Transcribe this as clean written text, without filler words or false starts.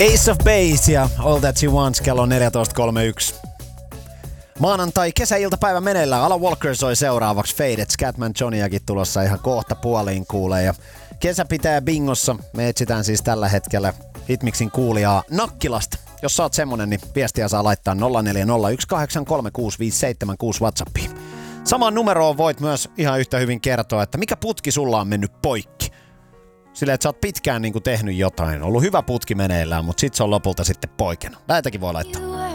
Ace of Base ja All That You Want kello 14.31. Maanantai kesäiltapäivä meneillään. Alan Walker soi seuraavaksi Faded. Scatman Johniakin tulossa ihan kohta puoliin kuulee. Ja kesä pitää bingossa. Me etsitään siis tällä hetkellä Hitmixin kuulijaa Nakkilasta. Jos sä oot semmonen, niin viestiä saa laittaa 0401836576 WhatsAppiin. Samaan numeroon voit myös ihan yhtä hyvin kertoa, että mikä putki sulla on mennyt poikki. Silleen, että sä oot pitkään tehnyt jotain. Ollut hyvä putki meneillään, mutta sit se on lopulta sitten poikena. Näitäkin voi laittaa.